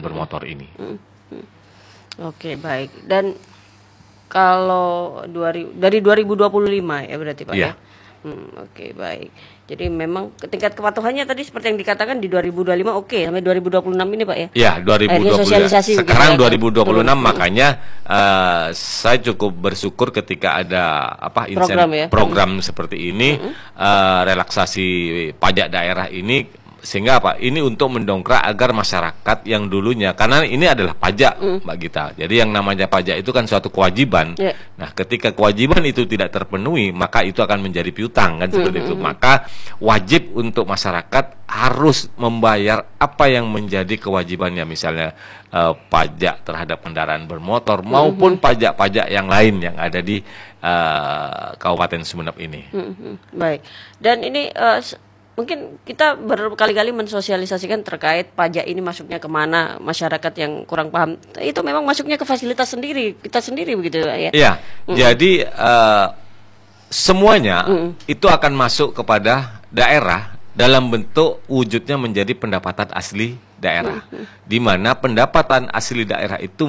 bermotor ini. Oke, baik. Dan kalau dari 2025 ya berarti Pak ya? Oke, baik. Jadi memang tingkat kepatuhannya tadi seperti yang dikatakan di 2025 oke, sampai 2026 ini Pak ya? Ya, 2025. Sekarang 2026 makanya saya cukup bersyukur ketika ada program seperti ini, relaksasi pajak daerah ini. Sehingga apa? Ini untuk mendongkrak agar masyarakat yang dulunya, karena ini adalah pajak, Mbak Gita. Jadi yang namanya pajak itu kan suatu kewajiban. Nah, ketika kewajiban itu tidak terpenuhi, maka itu akan menjadi piutang kan seperti itu. Maka wajib untuk masyarakat harus membayar apa yang menjadi kewajibannya, misalnya pajak terhadap kendaraan bermotor maupun pajak-pajak yang lain yang ada di Kabupaten Sumeneb ini. Baik. Dan ini mungkin kita berkali-kali mensosialisasikan terkait pajak ini masuknya kemana, masyarakat yang kurang paham itu memang masuknya ke fasilitas sendiri, kita sendiri begitu ya? Iya, jadi semuanya itu akan masuk kepada daerah dalam bentuk wujudnya menjadi pendapatan asli daerah, di mana pendapatan asli daerah itu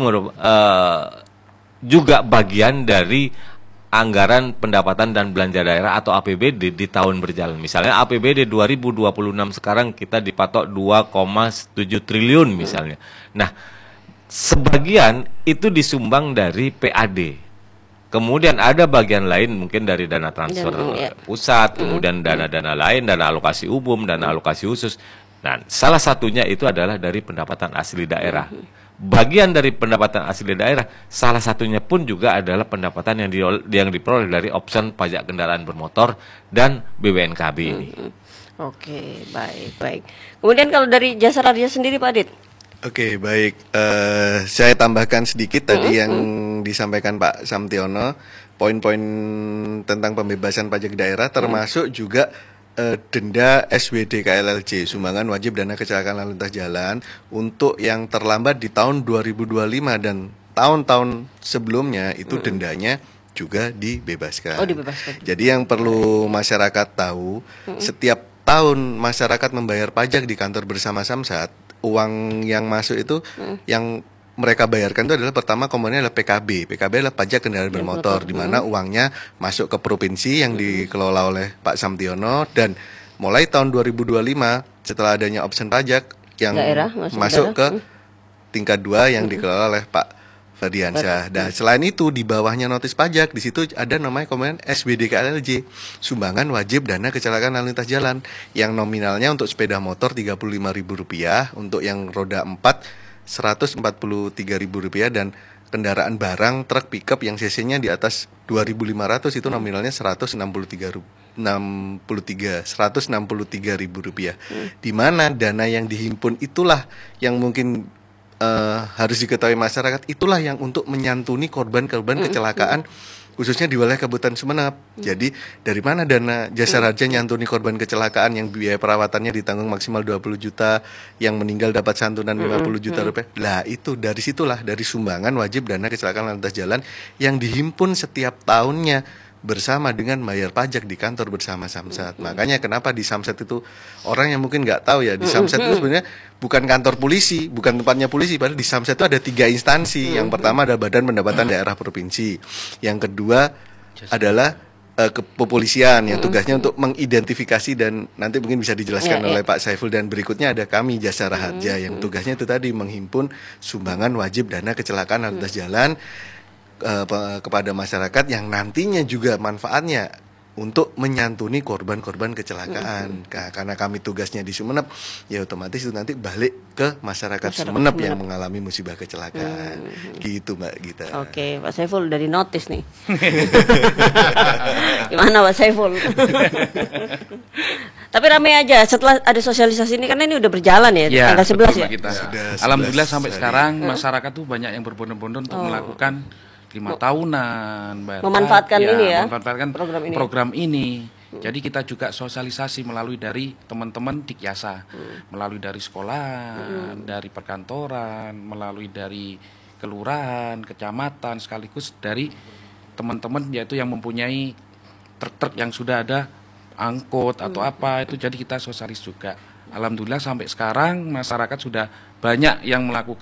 juga bagian dari anggaran pendapatan dan belanja daerah atau APBD di tahun berjalan. Misalnya APBD 2026 sekarang kita dipatok 2,7 triliun misalnya. Nah, sebagian itu disumbang dari PAD. Kemudian ada bagian lain mungkin dari dana transfer pusat, kemudian dana-dana lain, dana alokasi umum, dana alokasi khusus. Nah, salah satunya itu adalah dari pendapatan asli daerah. Bagian dari pendapatan asli daerah, salah satunya pun juga adalah pendapatan yang diperoleh dari option pajak kendaraan bermotor dan BPNKB ini. Oke, baik. Kemudian kalau dari jasa raja sendiri Pak Adit? Oke, baik. Saya tambahkan sedikit tadi yang disampaikan Pak Samtiono, poin-poin tentang pembebasan pajak daerah, termasuk juga denda SWD KLLJ, sumbangan wajib dana kecelakaan lalu lintas jalan, untuk yang terlambat di tahun 2025 dan tahun-tahun sebelumnya itu dendanya juga dibebaskan. Dibebaskan. Jadi yang perlu masyarakat tahu, setiap tahun masyarakat membayar pajak di kantor bersama Samsat, uang yang masuk itu yang mereka bayarkan itu adalah pertama komponennya adalah PKB. PKB adalah pajak kendaraan bermotor, di mana uangnya masuk ke provinsi yang dikelola oleh Pak Samtiono, dan mulai tahun 2025 setelah adanya option pajak yang daerah, masuk ke tingkat 2 yang dikelola oleh Pak Ferdiansyah. Dan selain itu di bawahnya notis pajak, di situ ada namanya komponen SWD KLLJ, sumbangan wajib dana kecelakaan lalu lintas jalan, yang nominalnya untuk sepeda motor Rp35.000, untuk yang roda 4 Rp143.000, dan kendaraan barang truk pickup yang cc-nya di atas 2.500 itu nominalnya Rp163.000. Di mana dana yang dihimpun itulah yang mungkin harus diketahui masyarakat, itulah yang untuk menyantuni korban-korban kecelakaan khususnya di wilayah Kabupaten Sumeneb. Jadi dari mana dana jasa raja nyantuni korban kecelakaan yang biaya perawatannya ditanggung maksimal 20 juta, yang meninggal dapat santunan 50 juta rupiah. Lah itu dari situlah, dari sumbangan wajib dana kecelakaan lalu lintas jalan yang dihimpun setiap tahunnya bersama dengan bayar pajak di kantor bersama Samsat. Makanya kenapa di Samsat itu orang yang mungkin nggak tahu ya, di Samsat itu sebenarnya bukan kantor polisi, bukan tempatnya polisi. Padahal di Samsat itu ada 3 instansi. Yang pertama ada Badan Pendapatan Daerah Provinsi. Yang kedua adalah kepolisian yang tugasnya untuk mengidentifikasi, dan nanti mungkin bisa dijelaskan oleh Pak Saiful, dan berikutnya ada kami Jasa Raharja yang tugasnya itu tadi menghimpun sumbangan wajib dana kecelakaan lalu lintas jalan kepada masyarakat yang nantinya juga manfaatnya untuk menyantuni korban-korban kecelakaan. Karena kami tugasnya di Sumeneb, ya otomatis itu nanti balik ke masyarakat Sumeneb yang mengalami musibah kecelakaan. Gitu Mbak Gita. Oke, Pak Saiful dari notis nih. Gimana Pak Saiful? Tapi ramai aja setelah ada sosialisasi ini, karena ini udah berjalan ya, tanggal 11 ya. Alhamdulillah sampai sekarang masyarakat tuh banyak yang berbondong-bondong untuk melakukan 5 tahunan memanfaatkan ini ya, memanfaatkan program ini. Jadi kita juga sosialisasi melalui dari teman-teman Dikyasa, melalui dari sekolah, dari perkantoran, melalui dari kelurahan, kecamatan, sekaligus dari teman-teman yaitu yang mempunyai truk-truk yang sudah ada angkut atau apa itu, jadi kita sosialis juga. Alhamdulillah sampai sekarang masyarakat sudah banyak yang melakukan